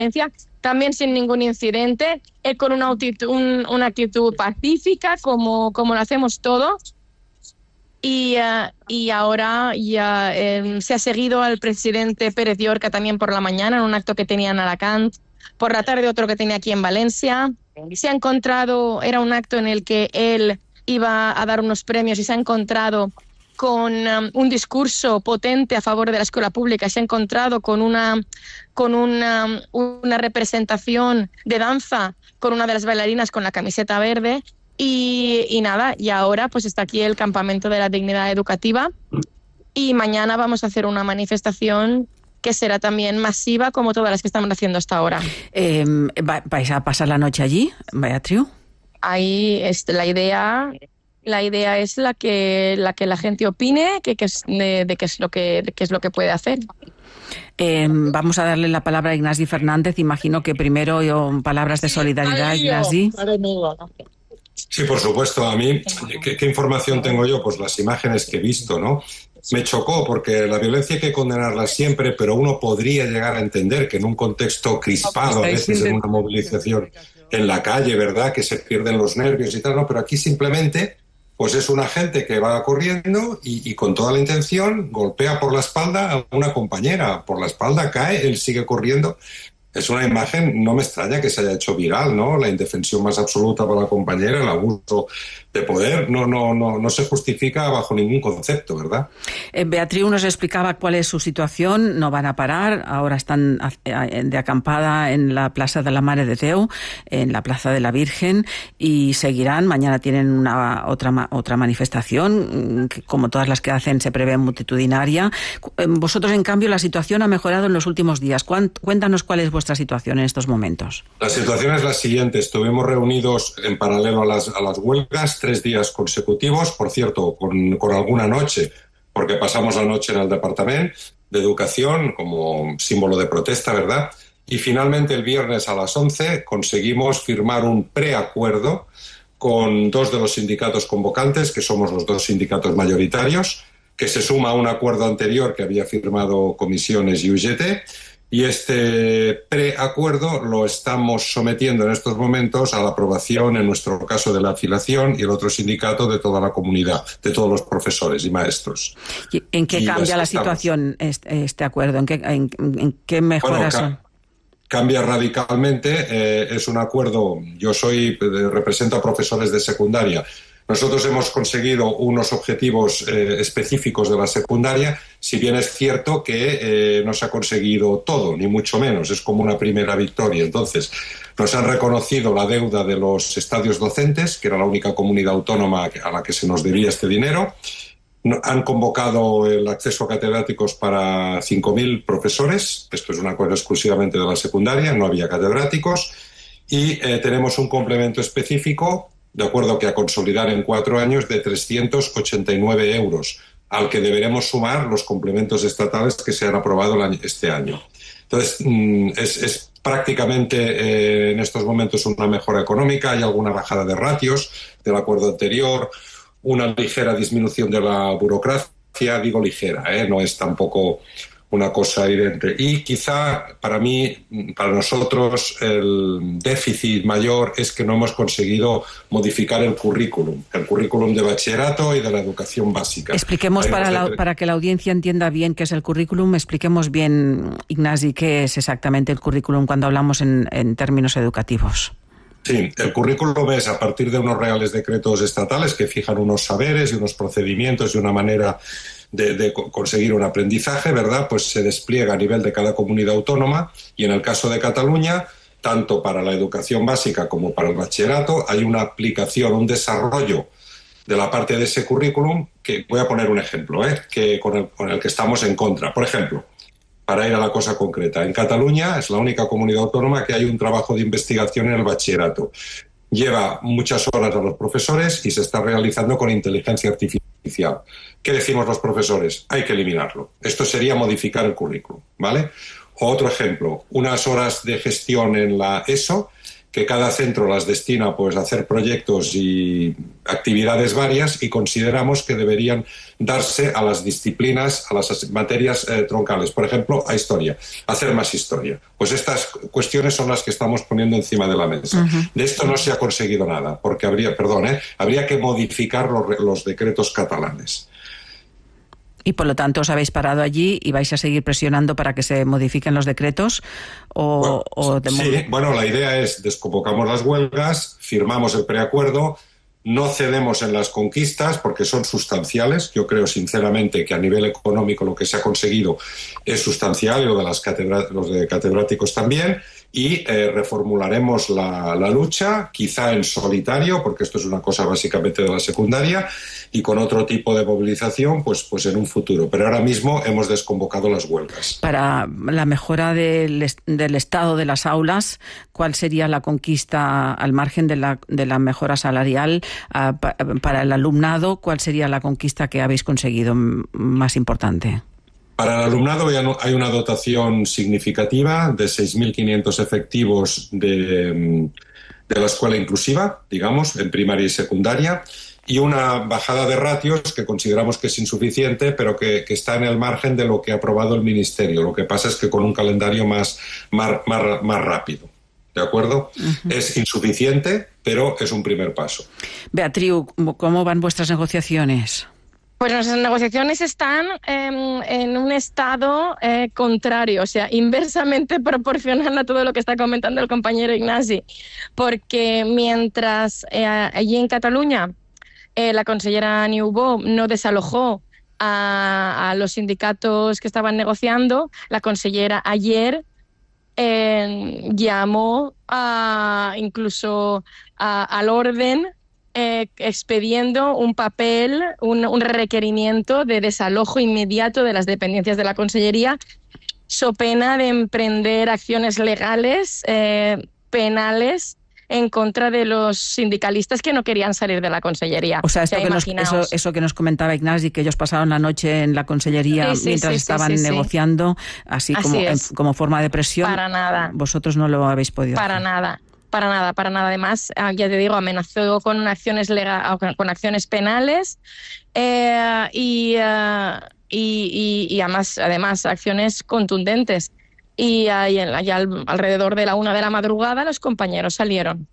también sin ningún incidente, con una actitud pacífica, como lo hacemos todos. Y ahora ya se ha seguido al presidente Pérez Llorca también por la mañana en un acto que tenía en Alacant, por la tarde otro que tenía aquí en Valencia. Se ha encontrado, era un acto en el que él iba a dar unos premios y se ha encontrado con un discurso potente a favor de la escuela pública, se ha encontrado con una representación de danza con una de las bailarinas con la camiseta verde. Y nada, y ahora pues está aquí el Campamento de la Dignidad Educativa y mañana vamos a hacer una manifestación que será también masiva como todas las que estamos haciendo hasta ahora. ¿Vais a pasar la noche allí, Beatriu? Ahí es la idea es la que la gente opine de qué es lo que puede hacer. Vamos a darle la palabra a Ignasi Fernández. Imagino que primero palabras de solidaridad, Ignasi. Sí, por supuesto. A mí, ¿qué información tengo yo? Pues las imágenes que he visto, ¿no? Me chocó porque la violencia hay que condenarla siempre, pero uno podría llegar a entender que en un contexto crispado, a veces en una movilización en la calle, ¿verdad?, que se pierden los nervios y tal, ¿no? Pero aquí simplemente, pues es una gente que va corriendo y con toda la intención golpea por la espalda a una compañera. Por la espalda cae, él sigue corriendo. Es una imagen, no me extraña que se haya hecho viral, ¿no? La indefensión más absoluta para la compañera, el abuso de poder, no se justifica bajo ningún concepto, ¿verdad? Beatriu nos explicaba cuál es su situación, no van a parar, ahora están de acampada en la Plaza de la Mare de Déu, en la Plaza de la Virgen, y seguirán, mañana tienen otra manifestación, que como todas las que hacen se prevé multitudinaria. Vosotros, en cambio, la situación ha mejorado en los últimos días. Cuéntanos cuál es vuestra situación en estos momentos. La situación es la siguiente. Estuvimos reunidos en paralelo a las huelgas 3 días consecutivos, por cierto, con alguna noche, porque pasamos la noche en el Departamento de Educación como símbolo de protesta, ¿verdad? Y finalmente el viernes a las 11 conseguimos firmar un preacuerdo con 2 de los sindicatos convocantes, que somos los 2 sindicatos mayoritarios, que se suma a un acuerdo anterior que había firmado Comisiones y UGT. Y este preacuerdo lo estamos sometiendo en estos momentos a la aprobación, en nuestro caso, de la afiliación y el otro sindicato de toda la comunidad, de todos los profesores y maestros. ¿En qué cambia la situación este acuerdo? ¿En qué mejoras son? Cambia radicalmente. Es un acuerdo, represento a profesores de secundaria. Nosotros hemos conseguido unos objetivos específicos de la secundaria, si bien es cierto que no se ha conseguido todo, ni mucho menos, es como una primera victoria. Entonces, nos han reconocido la deuda de los estadios docentes, que era la única comunidad autónoma a la que se nos debía este dinero. Han convocado el acceso a catedráticos para 5.000 profesores, esto es un acuerdo exclusivamente de la secundaria, no había catedráticos, y tenemos un complemento específico, de acuerdo que a consolidar en 4 años, de 389 euros, al que deberemos sumar los complementos estatales que se han aprobado este año. Entonces, es prácticamente en estos momentos una mejora económica, hay alguna bajada de ratios del acuerdo anterior, una ligera disminución de la burocracia, digo ligera, no es tampoco una cosa evidente. Y quizá para nosotros, el déficit mayor es que no hemos conseguido modificar el currículum de bachillerato y de la educación básica. Expliquemos para que la audiencia entienda bien qué es el currículum, expliquemos bien, Ignasi, qué es exactamente el currículum cuando hablamos en términos educativos. Sí, el currículum es a partir de unos reales decretos estatales que fijan unos saberes y unos procedimientos y una manera de conseguir un aprendizaje, ¿verdad? Pues se despliega a nivel de cada comunidad autónoma y en el caso de Cataluña, tanto para la educación básica como para el bachillerato, hay una aplicación, un desarrollo de la parte de ese currículum que voy a poner un ejemplo, que con el que estamos en contra. Por ejemplo, para ir a la cosa concreta, en Cataluña es la única comunidad autónoma que hay un trabajo de investigación en el bachillerato. Lleva muchas horas a los profesores y se está realizando con inteligencia artificial. ¿Qué decimos los profesores? Hay que eliminarlo. Esto sería modificar el currículum, ¿vale? O otro ejemplo, unas horas de gestión en la ESO que cada centro las destina pues, a hacer proyectos y actividades varias, y consideramos que deberían darse a las disciplinas, a las materias troncales, por ejemplo, a historia, hacer más historia. Pues estas cuestiones son las que estamos poniendo encima de la mesa. De esto no se ha conseguido nada, porque habría que modificar los decretos catalanes. Y por lo tanto os habéis parado allí y vais a seguir presionando para que se modifiquen los decretos. La idea es desconvocamos las huelgas, firmamos el preacuerdo, no cedemos en las conquistas porque son sustanciales. Yo creo sinceramente que a nivel económico lo que se ha conseguido es sustancial, y lo de los de catedráticos también. Y reformularemos la lucha, quizá en solitario, porque esto es una cosa básicamente de la secundaria, y con otro tipo de movilización pues en un futuro. Pero ahora mismo hemos desconvocado las huelgas. Para la mejora del estado de las aulas, ¿cuál sería la conquista al margen de la mejora salarial? Para el alumnado, ¿cuál sería la conquista que habéis conseguido más importante? Para el alumnado hay una dotación significativa de 6.500 efectivos de la escuela inclusiva, digamos, en primaria y secundaria, y una bajada de ratios que consideramos que es insuficiente, pero que está en el margen de lo que ha aprobado el Ministerio. Lo que pasa es que con un calendario más rápido. ¿De acuerdo? Es insuficiente, pero es un primer paso. Beatriz, ¿cómo van vuestras negociaciones? Pues nuestras negociaciones están en un estado contrario, o sea, inversamente proporcional a todo lo que está comentando el compañero Ignasi, porque mientras allí en Cataluña la consellera Niubó no desalojó a los sindicatos que estaban negociando, la consellera ayer llamó incluso al orden, expediendo un papel, un requerimiento de desalojo inmediato de las dependencias de la Consellería, so pena de emprender acciones legales, penales, en contra de los sindicalistas que no querían salir de la Consellería. O sea, eso que nos comentaba Ignasi, que ellos pasaron la noche en la Consellería mientras estaban negociando, así como forma de presión. Para nada. Vosotros no lo habéis podido hacer. Para nada. Además, ya te digo, amenazó con acciones con acciones penales y además acciones contundentes. Y alrededor de la 1 de la madrugada los compañeros salieron.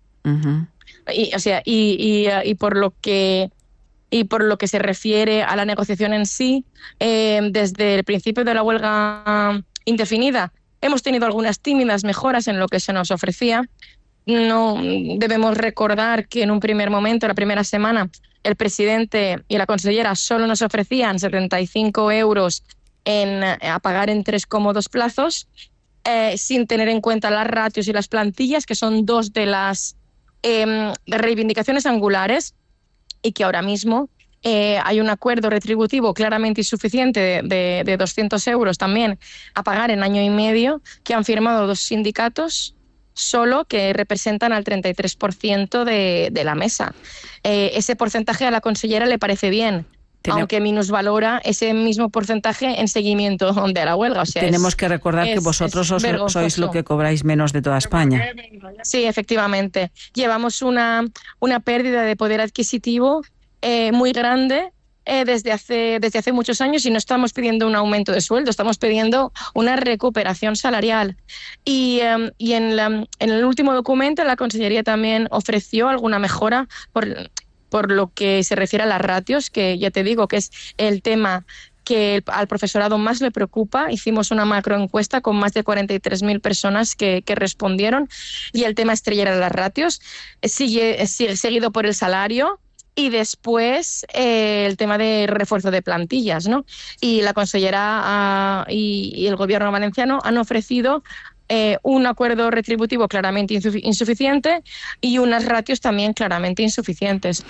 Y por lo que se refiere a la negociación en sí, desde el principio de la huelga indefinida hemos tenido algunas tímidas mejoras en lo que se nos ofrecía. No debemos recordar que en un primer momento, la primera semana, el presidente y la consellera solo nos ofrecían 75 euros a pagar en 3 cómodos plazos, sin tener en cuenta las ratios y las plantillas, que son 2 de las reivindicaciones angulares, y que ahora mismo hay un acuerdo retributivo claramente insuficiente de 200 euros también a pagar en año y medio, que han firmado 2 sindicatos solo, que representan al 33% de la mesa. Ese porcentaje a la consellera le parece bien, aunque minusvalora ese mismo porcentaje en seguimiento de la huelga. O sea, tenemos que recordar que vosotros sois lo que cobráis menos de toda España. Sí, efectivamente. Llevamos una pérdida de poder adquisitivo muy grande desde hace muchos años, y no estamos pidiendo un aumento de sueldo, estamos pidiendo una recuperación salarial. Y en el último documento la Consellería también ofreció alguna mejora por lo que se refiere a las ratios, que ya te digo que es el tema que al profesorado más le preocupa. Hicimos una macroencuesta con más de 43.000 personas que respondieron, y el tema estrella era las ratios, sigue seguido por el salario, y después el tema de refuerzo de plantillas, ¿no? Y la consellera y el gobierno valenciano han ofrecido un acuerdo retributivo claramente insuficiente y unas ratios también claramente insuficientes.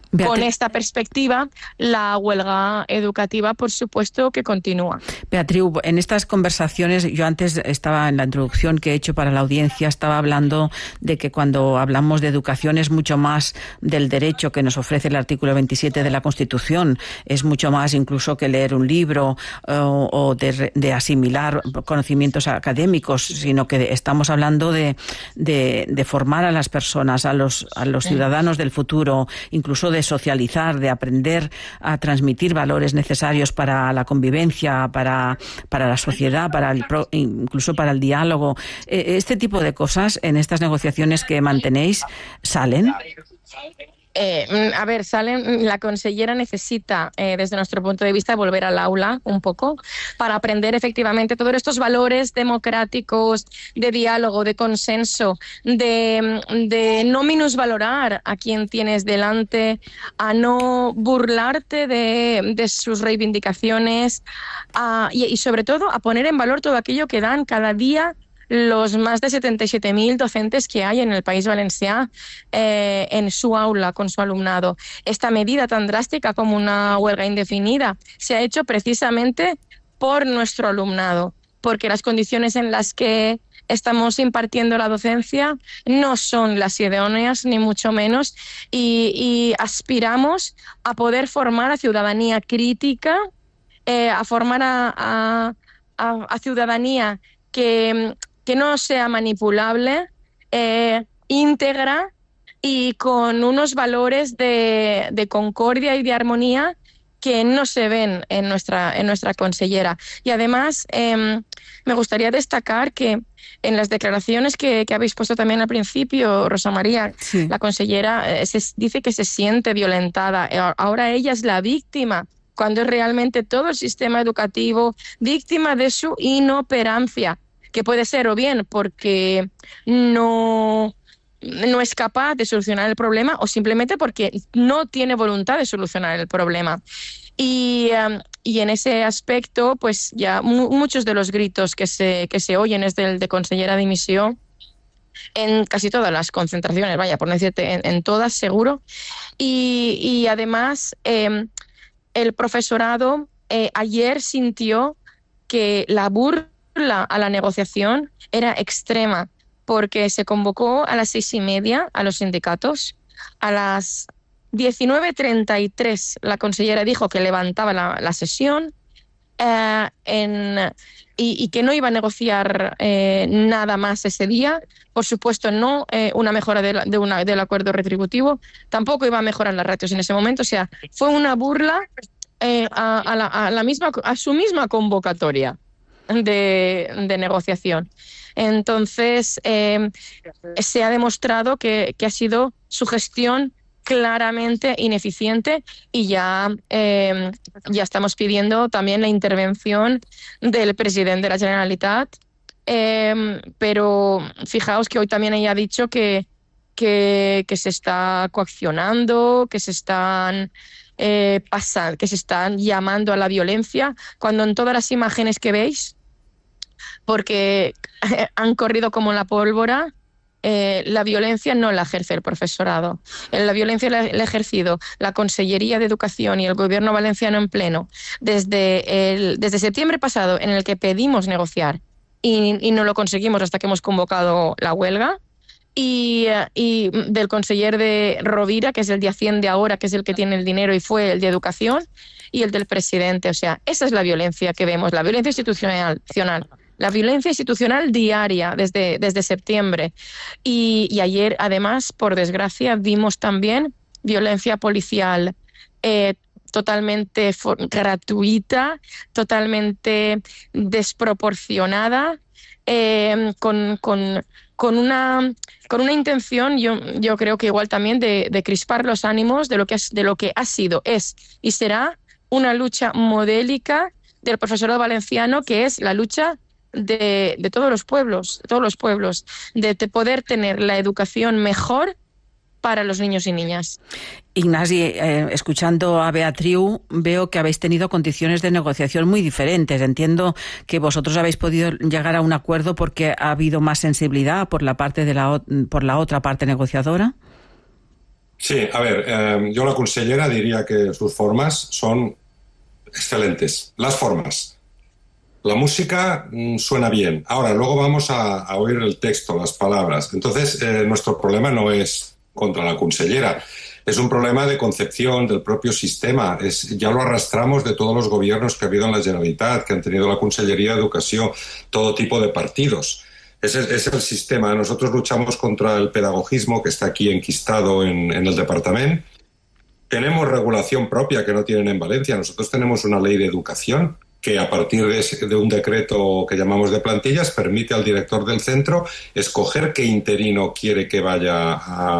Con esta perspectiva, la huelga educativa, por supuesto, que continúa. Beatriu, en estas conversaciones, yo antes estaba en la introducción que he hecho para la audiencia, estaba hablando de que cuando hablamos de educación es mucho más del derecho que nos ofrece el artículo 27 de la Constitución, es mucho más incluso que leer un libro o de asimilar conocimientos académicos, sino que estamos hablando de formar a las personas, a los ciudadanos del futuro, incluso de socializar, de aprender a transmitir valores necesarios para la convivencia, para la sociedad, incluso para el diálogo. Este tipo de cosas en estas negociaciones que mantenéis, ¿salen? La consellera necesita, desde nuestro punto de vista, volver al aula un poco para aprender efectivamente todos estos valores democráticos, de diálogo, de consenso, de no minusvalorar a quien tienes delante, a no burlarte de sus reivindicaciones y sobre todo a poner en valor todo aquello que dan cada día los más de 77.000 docentes que hay en el País Valencià en su aula con su alumnado. Esta medida tan drástica como una huelga indefinida se ha hecho precisamente por nuestro alumnado, porque las condiciones en las que estamos impartiendo la docencia no son las idóneas, ni mucho menos, y aspiramos a poder formar a ciudadanía crítica, a formar a ciudadanía que no sea manipulable, íntegra y con unos valores de concordia y de armonía que no se ven en nuestra consellera. Y además me gustaría destacar que en las declaraciones que habéis puesto también al principio, Rosa María, sí, la consellera dice que se siente violentada. Ahora ella es la víctima, cuando es realmente todo el sistema educativo víctima de su inoperancia, que puede ser o bien porque no es capaz de solucionar el problema o simplemente porque no tiene voluntad de solucionar el problema. Y en ese aspecto, pues ya muchos de los gritos que se oyen es del de consellera de dimisión en casi todas las concentraciones, vaya, por no decirte en todas, seguro. Y además, el profesorado ayer sintió que la burla a la negociación era extrema, porque se convocó a las 6:30 a los sindicatos. A las 19:33 la consellera dijo que levantaba la sesión y que no iba a negociar nada más ese día. Por supuesto, no una mejora del acuerdo retributivo, tampoco iba a mejorar las ratios en ese momento. O sea, fue una burla a su misma convocatoria de negociación. Entonces, se ha demostrado que ha sido su gestión claramente ineficiente y ya estamos pidiendo también la intervención del presidente de la Generalitat, pero fijaos que hoy también ella ha dicho que se está coaccionando, que se están que se están llamando a la violencia, cuando en todas las imágenes que veis, porque han corrido como la pólvora, la violencia no la ejerce el profesorado. La violencia la ha ejercido la Consellería de Educación y el Gobierno valenciano en pleno desde septiembre pasado, en el que pedimos negociar y no lo conseguimos hasta que hemos convocado la huelga. Y del conseller de Rovira, que es el de Hacienda ahora, que es el que tiene el dinero y fue el de Educación, y el del presidente. O sea, esa es la violencia que vemos, la violencia institucional, la violencia institucional diaria desde septiembre. Y ayer, además, por desgracia, vimos también violencia policial totalmente gratuita, totalmente desproporcionada, con una intención, yo creo que igual también de crispar los ánimos de lo que ha sido, es y será una lucha modélica del profesorado valenciano, que es la lucha de todos los pueblos, de poder tener la educación mejor para los niños y niñas. Ignasi, escuchando a Beatriu, veo que habéis tenido condiciones de negociación muy diferentes. Entiendo que vosotros habéis podido llegar a un acuerdo porque ha habido más sensibilidad por la otra parte negociadora. Sí, a ver, yo la consellera diría que sus formas son excelentes. Las formas. La música suena bien. Ahora, luego vamos a oír el texto, las palabras. Entonces, nuestro problema no es contra la consellera. Es un problema de concepción del propio sistema. Ya lo arrastramos de todos los gobiernos que ha habido en la Generalitat, que han tenido la Conselleria de Educación, todo tipo de partidos. Ese es el sistema. Nosotros luchamos contra el pedagogismo que está aquí enquistado en el departamento. Tenemos regulación propia que no tienen en Valencia. Nosotros tenemos una ley de educación que a partir de un decreto que llamamos de plantillas permite al director del centro escoger qué interino quiere que vaya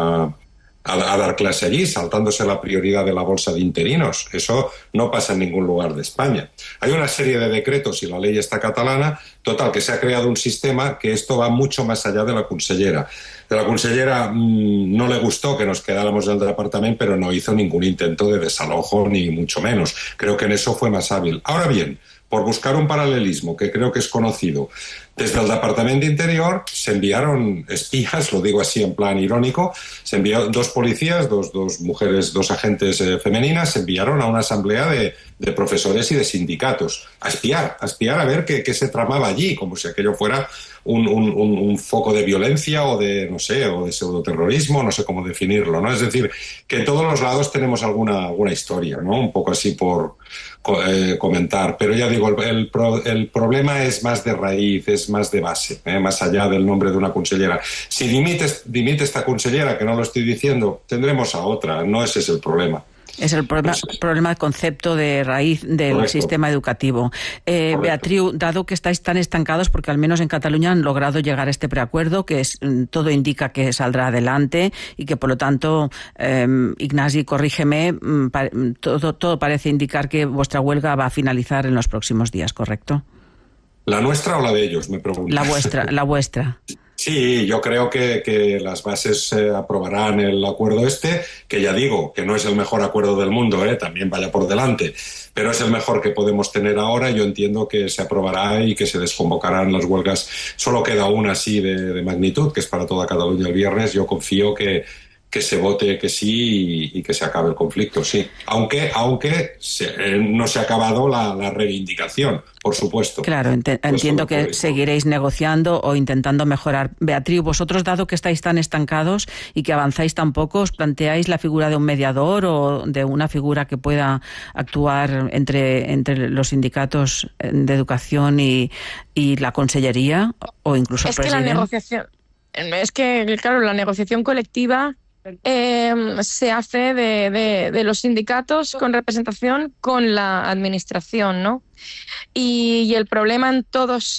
a dar clase allí, saltándose la prioridad de la bolsa de interinos. Eso no pasa en ningún lugar de España. Hay una serie de decretos y la ley está catalana. Total, que se ha creado un sistema que esto va mucho más allá de la consellera. De la consellera no le gustó que nos quedáramos en el departamento, pero no hizo ningún intento de desalojo, ni mucho menos. Creo que en eso fue más hábil. Ahora bien, por buscar un paralelismo que creo que es conocido, desde el Departamento de Interior se enviaron espías, lo digo así en plan irónico, se enviaron dos policías, dos mujeres, dos agentes femeninas, se enviaron a una asamblea de profesores y de sindicatos a espiar a ver qué se tramaba allí, como si aquello fuera un foco de violencia o de, no sé, o de pseudoterrorismo, no sé cómo definirlo, ¿no? Es decir, que en todos los lados tenemos alguna historia, ¿no? Un poco así por comentar, pero ya digo, el problema es más de raíz, es más de base, más allá del nombre de una consellera. Si dimite esta consellera, que no lo estoy diciendo, tendremos a otra, no ese es el problema. Es el problema de concepto de raíz del Correcto. sistema educativo. Beatriu, dado que estáis tan estancados, porque al menos en Cataluña han logrado llegar a este preacuerdo, que todo indica que saldrá adelante y que, por lo tanto, Ignasi, corrígeme, todo parece indicar que vuestra huelga va a finalizar en los próximos días, ¿correcto? ¿La nuestra o la de ellos, me pregunto? La vuestra. Sí, yo creo que las bases aprobarán el acuerdo que ya digo, que no es el mejor acuerdo del mundo, también vaya por delante, pero es el mejor que podemos tener ahora. Yo entiendo que se aprobará y que se desconvocarán las huelgas. Solo queda una así de magnitud, que es para toda Cataluña el viernes. Yo confío que se vote que sí y que se acabe el conflicto, sí. Aunque no se ha acabado la reivindicación, por supuesto. Claro, entiendo que seguiréis negociando o intentando mejorar. Beatriu, vosotros, dado que estáis tan estancados y que avanzáis tan poco, ¿os planteáis la figura de un mediador o de una figura que pueda actuar entre los sindicatos de educación y la consellería o incluso el presidente? Claro, la negociación colectiva se hace de los sindicatos con representación con la administración, ¿no? Y el problema en todas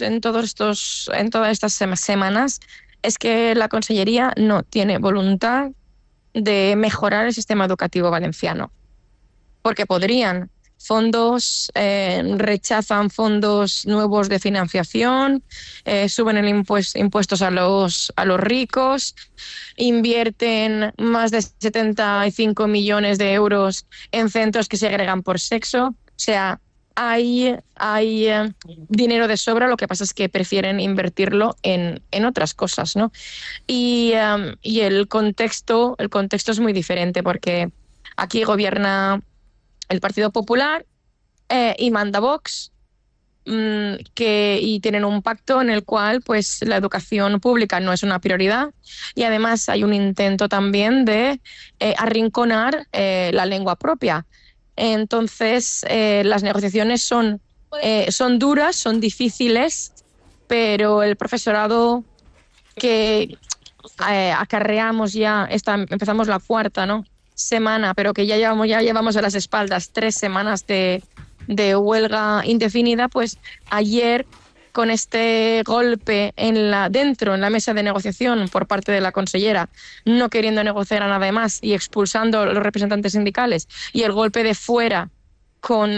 estas semanas es que la Consellería no tiene voluntad de mejorar el sistema educativo valenciano, porque podrían. Rechazan fondos nuevos de financiación, suben el impuestos a los ricos, invierten más de 75 millones de euros en centros que se agregan por sexo. O sea, hay dinero de sobra, lo que pasa es que prefieren invertirlo en otras cosas, ¿no? Y el contexto es muy diferente, porque aquí gobierna el Partido Popular y manda Vox, y tienen un pacto en el cual pues la educación pública no es una prioridad, y además hay un intento también de arrinconar la lengua propia. Entonces las negociaciones son duras, son difíciles, pero el profesorado que acarreamos empezamos la cuarta, ¿no?, semana, pero que ya llevamos a las espaldas 3 semanas de huelga indefinida, pues ayer, con este golpe dentro en la mesa de negociación por parte de la consellera, no queriendo negociar a nada más y expulsando a los representantes sindicales, y el golpe de fuera con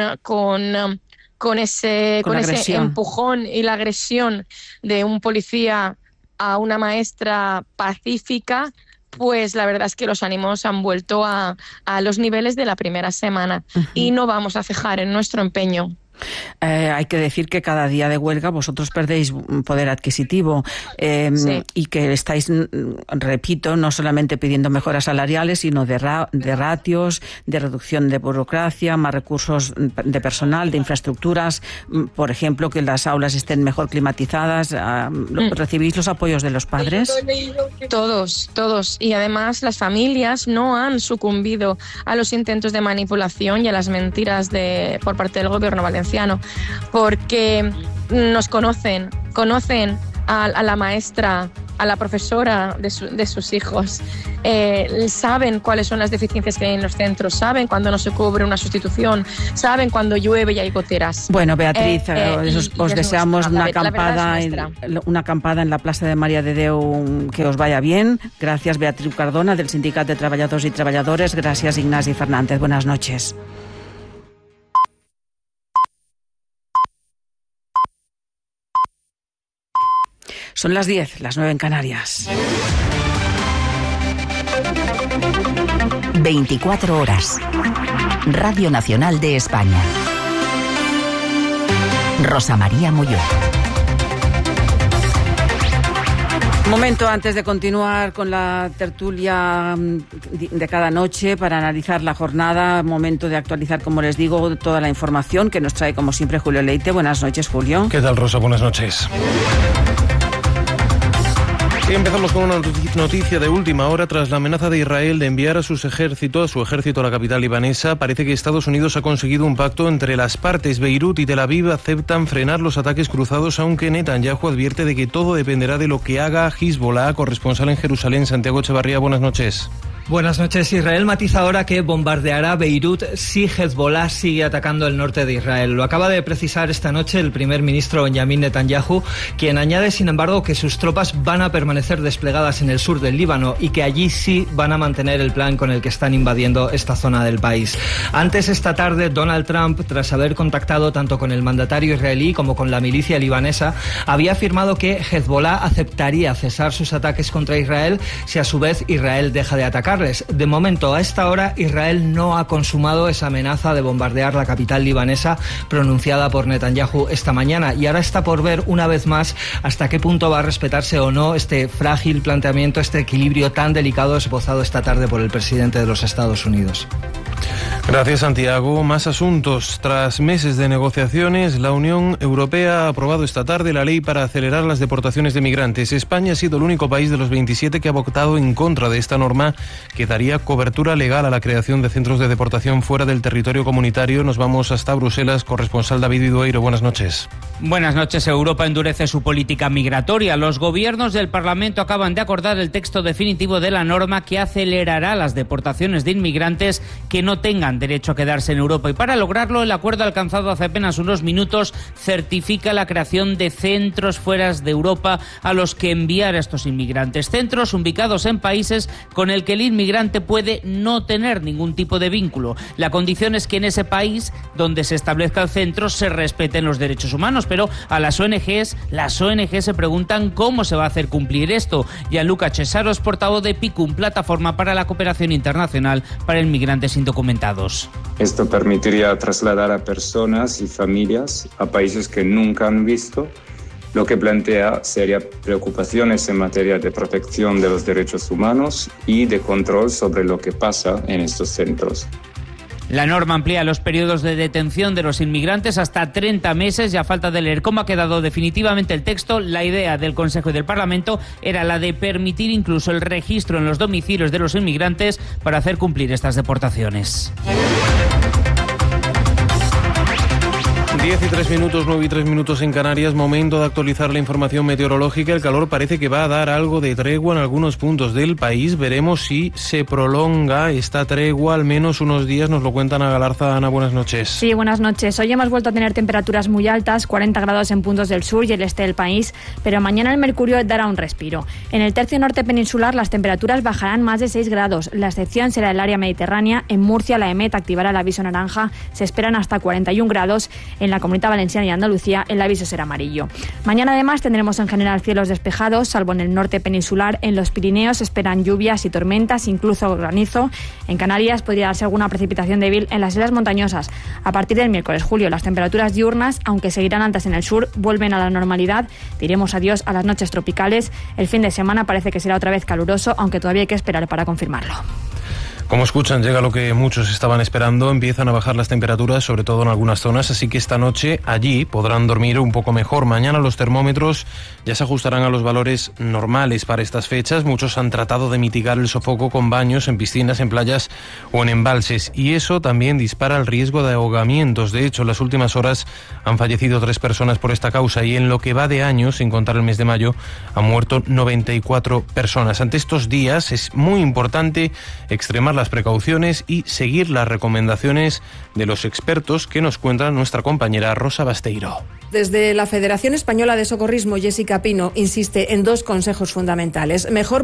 ese empujón y la agresión de un policía a una maestra pacífica, pues la verdad es que los ánimos han vuelto a los niveles de la primera semana. Uh-huh. Y no vamos a cejar en nuestro empeño. Hay que decir que cada día de huelga vosotros perdéis poder adquisitivo y que estáis, repito, no solamente pidiendo mejoras salariales, sino de ratios, de reducción de burocracia, más recursos de personal, de infraestructuras, por ejemplo, que las aulas estén mejor climatizadas. ¿Recibís los apoyos de los padres? Todos. Y además las familias no han sucumbido a los intentos de manipulación y a las mentiras por parte del gobierno valenciano, porque nos conocen a la maestra, a la profesora de sus hijos, saben cuáles son las deficiencias que hay en los centros, saben cuando no se cubre una sustitución, saben cuando llueve y hay goteras. Bueno, Beatriz, os deseamos una acampada en la Plaza de María de Déu, que os vaya bien. Gracias, Beatriz Cardona, del Sindicat de Treballadors y Treballadores. Gracias, Ignasi Fernández. Buenas noches. Son las 10, las 9 en Canarias. 24 horas. Radio Nacional de España. Rosa María Molló. Momento antes de continuar con la tertulia de cada noche para analizar la jornada, momento de actualizar, como les digo, toda la información que nos trae como siempre Julio Leite. Buenas noches, Julio. ¿Qué tal, Rosa? Buenas noches. Y empezamos con una noticia de última hora. Tras la amenaza de Israel de enviar a su ejército a la capital libanesa, parece que Estados Unidos ha conseguido un pacto entre las partes. Beirut y Tel Aviv aceptan frenar los ataques cruzados, aunque Netanyahu advierte de que todo dependerá de lo que haga Hezbollah. Corresponsal en Jerusalén, Santiago Echevarría, buenas noches. Buenas noches. Israel matiza ahora que bombardeará Beirut si Hezbollah sigue atacando el norte de Israel. Lo acaba de precisar esta noche el primer ministro Benjamin Netanyahu, quien añade, sin embargo, que sus tropas van a permanecer desplegadas en el sur del Líbano y que allí sí van a mantener el plan con el que están invadiendo esta zona del país. Antes, esta tarde, Donald Trump, tras haber contactado tanto con el mandatario israelí como con la milicia libanesa, había afirmado que Hezbollah aceptaría cesar sus ataques contra Israel si a su vez Israel deja de atacar. De momento, a esta hora, Israel no ha consumado esa amenaza de bombardear la capital libanesa pronunciada por Netanyahu esta mañana, y ahora está por ver una vez más hasta qué punto va a respetarse o no este frágil planteamiento, este equilibrio tan delicado esbozado esta tarde por el presidente de los Estados Unidos. Gracias, Santiago. Más asuntos. Tras meses de negociaciones, la Unión Europea ha aprobado esta tarde la ley para acelerar las deportaciones de migrantes. España ha sido el único país de los 27 que ha votado en contra de esta norma, que daría cobertura legal a la creación de centros de deportación fuera del territorio comunitario. Nos vamos hasta Bruselas. Corresponsal David Vidueiro, buenas noches. Buenas noches. Europa endurece su política migratoria. Los gobiernos del Parlamento acaban de acordar el texto definitivo de la norma que acelerará las deportaciones de inmigrantes que no tengan derecho a quedarse en Europa. Y para lograrlo, el acuerdo alcanzado hace apenas unos minutos certifica la creación de centros fuera de Europa a los que enviar a estos inmigrantes. Centros ubicados en países con el que el inmigrante puede no tener ningún tipo de vínculo. La condición es que en ese país donde se establezca el centro se respeten los derechos humanos, pero a las ONGs se preguntan cómo se va a hacer cumplir esto. Gianluca Cesaros, portavoz de PICUM, plataforma para la cooperación internacional para inmigrantes indocumentados. Esto permitiría trasladar a personas y familias a países que nunca han visto, lo que plantea serias preocupaciones en materia de protección de los derechos humanos y de control sobre lo que pasa en estos centros. La norma amplía los periodos de detención de los inmigrantes hasta 30 meses y a falta de leer cómo ha quedado definitivamente el texto, la idea del Consejo y del Parlamento era la de permitir incluso el registro en los domicilios de los inmigrantes para hacer cumplir estas deportaciones. 9 y 3 minutos en Canarias, momento de actualizar la información meteorológica. El calor parece que va a dar algo de tregua en algunos puntos del país. Veremos si se prolonga esta tregua al menos unos días. Nos lo cuenta Ana Galarza. Ana, buenas noches. Sí, buenas noches. Hoy hemos vuelto a tener temperaturas muy altas, 40 grados en puntos del sur y el este del país, pero mañana el mercurio dará un respiro. En el tercio norte peninsular las temperaturas bajarán más de 6 grados. La excepción será el área mediterránea. En Murcia la EMET activará el aviso naranja. Se esperan hasta 41 grados. En la Comunidad Valenciana y Andalucía el aviso será amarillo. Mañana además tendremos en general cielos despejados, salvo en el norte peninsular. En los Pirineos se esperan lluvias y tormentas, incluso granizo. En Canarias podría darse alguna precipitación débil en las islas montañosas. A partir del miércoles, julio, las temperaturas diurnas, aunque seguirán altas en el sur, vuelven a la normalidad. Diremos adiós a las noches tropicales. El fin de semana parece que será otra vez caluroso, aunque todavía hay que esperar para confirmarlo. Como escuchan, llega lo que muchos estaban esperando. Empiezan a bajar las temperaturas, sobre todo en algunas zonas, así que esta noche allí podrán dormir un poco mejor. Mañana los termómetros ya se ajustarán a los valores normales para estas fechas. Muchos han tratado de mitigar el sofoco con baños en piscinas, en playas o en embalses, y eso también dispara el riesgo de ahogamientos. De hecho, en las últimas horas han fallecido 3 personas por esta causa, y en lo que va de año, sin contar el mes de mayo, han muerto 94 personas. Ante estos días es muy importante extremar las precauciones y seguir las recomendaciones de los expertos que nos cuenta nuestra compañera Rosa Basteiro. Desde la Federación Española de Socorrismo, Jessica Pino insiste en 2 consejos fundamentales. Mejor